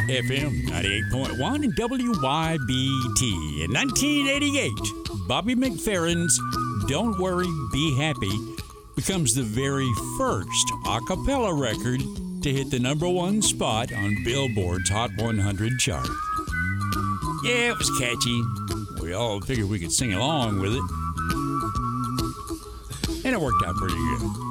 FM 98.1 and WYBT. In 1988, Bobby McFerrin's Don't Worry, Be Happy becomes the very first a cappella record to hit the number one spot on Billboard's Hot 100 chart. Yeah, it was catchy. We all figured we could sing along with it. And it worked out pretty good.